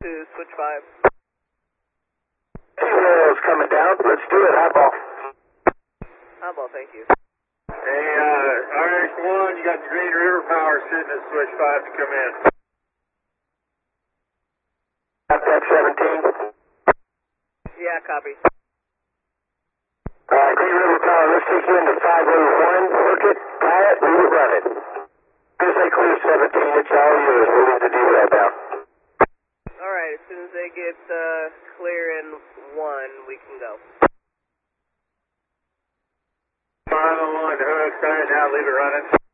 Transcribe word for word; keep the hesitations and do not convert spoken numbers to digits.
to switch five. T-Rail's coming down. Let's do it. Highball. Highball, thank you. Hey, uh, R X one, you got the Green River Power sitting at switch five to come in. Got that seventeen. Yeah, copy. All right, Green River Power, let's take you into five oh one. Hook it, tie it, leave it running. As they clear seventeen, it's all yours. We'll leave the deal right now. Alright, as soon as they get uh, clear in one, we can go. five oh one, hook, tie it now, leave it running.